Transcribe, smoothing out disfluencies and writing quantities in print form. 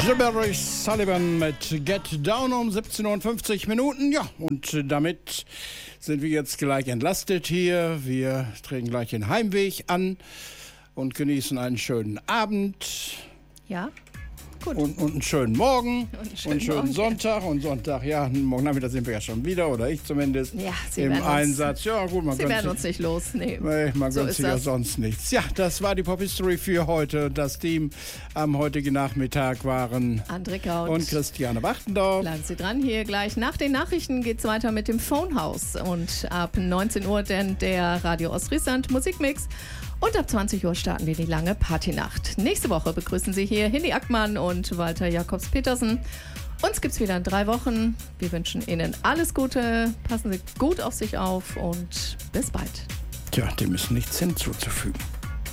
Barry Sullivan mit Get Down um 17:50 Uhr. Ja, und damit sind wir jetzt gleich entlastet hier. Wir treten gleich den Heimweg an und genießen einen schönen Abend. Ja. Gut. Und einen schönen Morgen und einen schönen Sonntag. Und Sonntag, ja, morgen Nachmittag sind wir ja schon wieder, oder ich zumindest, ja, im Einsatz. Ja, gut, Sie werden uns nicht losnehmen. Nee, man So gönnt ist sich ja das. sonst nichts. Ja, das war die Pop History für heute. Das Team am heutigen Nachmittag waren André Kaut und Christiane Wachtendorf. Bleiben Sie dran hier gleich. Nach den Nachrichten geht es weiter mit dem Phonehouse. Und ab 19 Uhr dann der Radio Ostfriesland Musikmix. Und ab 20 Uhr starten wir die lange Partynacht. Nächste Woche begrüßen Sie hier Hindi Ackmann und Walter Jakobs-Petersen. Uns gibt's wieder in 3 Wochen. Wir wünschen Ihnen alles Gute. Passen Sie gut auf sich auf und bis bald. Tja, dem ist nichts hinzuzufügen.